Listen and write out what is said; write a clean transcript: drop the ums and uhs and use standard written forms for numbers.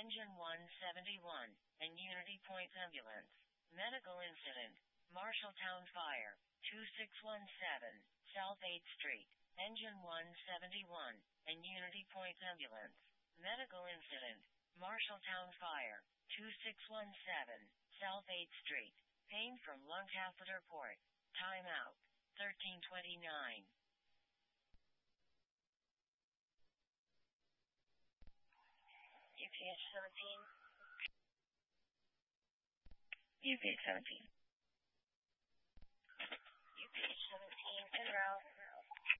Engine 171, and Unity Point Ambulance. Medical incident. Marshalltown Fire, 2617, South 8th Street. Engine 171, and Unity Point Ambulance. Medical incident. Marshalltown Fire, 2617, South 8th Street. Pain from lung catheter port. Timeout. 1329. UPH 17. UPH 17. UPH 17, en route.